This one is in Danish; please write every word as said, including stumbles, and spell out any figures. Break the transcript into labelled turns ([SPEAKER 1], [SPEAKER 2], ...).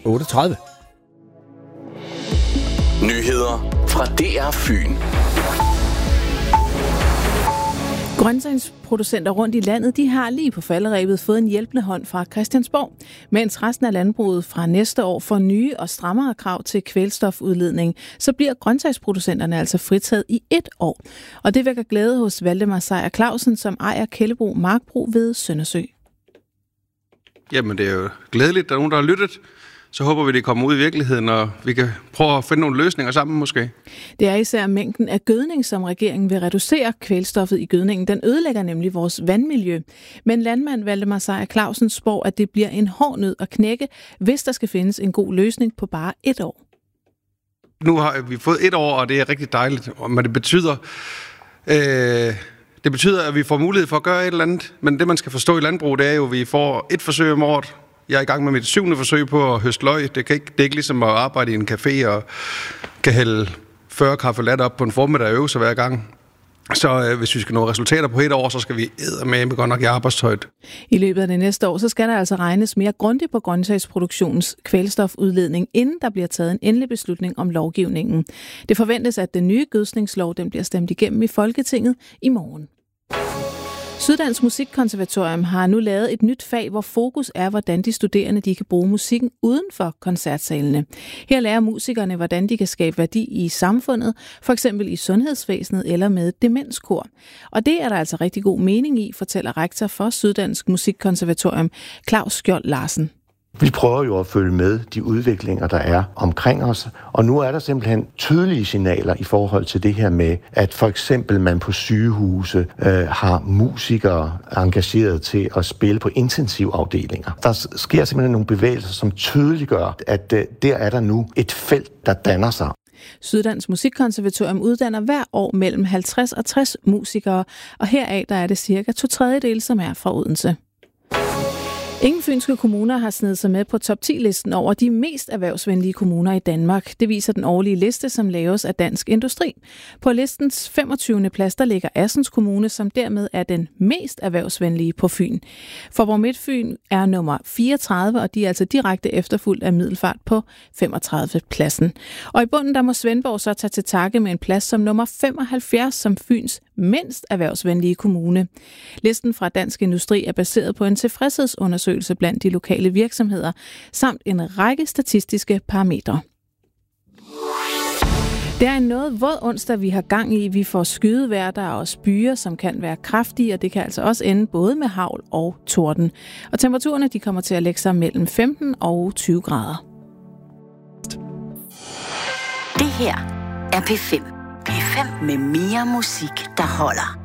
[SPEAKER 1] otte tredive.
[SPEAKER 2] Nyheder fra D R Fyn.
[SPEAKER 3] Grøntsagsproducenter rundt i landet, de har lige på falderebet fået en hjælpende hånd fra Christiansborg, mens resten af landbruget fra næste år får nye og strammere krav til kvælstofudledning, så bliver grøntsagsproducenterne altså fritaget i et år. Og det vækker glæde hos Valdemar Seier Clausen, som ejer Kællebro Markbrug ved Søndersø.
[SPEAKER 4] Jamen, det er jo glædeligt, at der er nogen, der har lyttet. Så håber vi, det kommer ud i virkeligheden, og vi kan prøve at finde nogle løsninger sammen måske.
[SPEAKER 3] Det er især mængden af gødning, som regeringen vil reducere kvælstoffet i gødningen. Den ødelægger nemlig vores vandmiljø. Men landmand Valdemar Seier Clausen spår, at det bliver en hård nød at knække, hvis der skal findes en god løsning på bare et år.
[SPEAKER 4] Nu har vi fået et år, og det er rigtig dejligt. Men det betyder, øh, det betyder, at vi får mulighed for at gøre et eller andet. Men det, man skal forstå i landbrug, det er jo, at vi får et forsøg om året. Jeg er i gang med mit syvende forsøg på at høste løg. Det, kan ikke, det er ikke ligesom at arbejde i en café og kan hælde fyrre kaffe latte op på en formiddag og øve sig hver gang. Så øh, hvis vi skal nå resultater på et år, så skal vi eddermame godt nok i arbejdstøjet.
[SPEAKER 3] I løbet af det næste år, så skal der altså regnes mere grundigt på grøntsagsproduktionens kvælstofudledning, inden der bliver taget en endelig beslutning om lovgivningen. Det forventes, at den nye gødskningslov den bliver stemt igennem i Folketinget i morgen. Syddansk Musikkonservatorium har nu lavet et nyt fag, hvor fokus er, hvordan de studerende de kan bruge musikken uden for koncertsalene. Her lærer musikerne, hvordan de kan skabe værdi i samfundet, for eksempel i sundhedsvæsenet eller med demenskor. Og det er der altså rigtig god mening i, fortæller rektor for Syddansk Musikkonservatorium, Claus Skjold Larsen.
[SPEAKER 5] Vi prøver jo at følge med de udviklinger, der er omkring os, og nu er der simpelthen tydelige signaler i forhold til det her med, at for eksempel man på sygehuse øh, har musikere engageret til at spille på intensivafdelinger. Der sker simpelthen nogle bevægelser, som tydeliggør, at øh, der er der nu et felt, der danner sig.
[SPEAKER 3] Syddansk Musikkonservatorium uddanner hver år mellem halvtreds og tres musikere, og heraf der er det cirka to tredjedele, som er fra Odense. Ingen fynske kommuner har snedet sig med på top ti-listen over de mest erhvervsvenlige kommuner i Danmark. Det viser den årlige liste, som laves af Dansk Industri. På listens femogtyvende plads der ligger Assens Kommune, som dermed er den mest erhvervsvenlige på Fyn. Faaborg Midtfyn er nummer fireogtredive, og de er altså direkte efterfulgt af Middelfart på femogtredive pladsen. Og i bunden der må Svendborg så tage til takke med en plads som nummer femoghalvfjerds som Fyns mindst erhvervsvenlige kommune. Listen fra Dansk Industri er baseret på en tilfredshedsundersøgelse blandt de lokale virksomheder, samt en række statistiske parametre. Det er en noget våd onsdag, vi har gang i. Vi får skydevejr, der er også byer, som kan være kraftige, og det kan altså også ende både med hagl og torden. Og temperaturerne de kommer til at lægge sig mellem femten og tyve grader.
[SPEAKER 6] Det her er P fem. P fem med mere musik, der holder.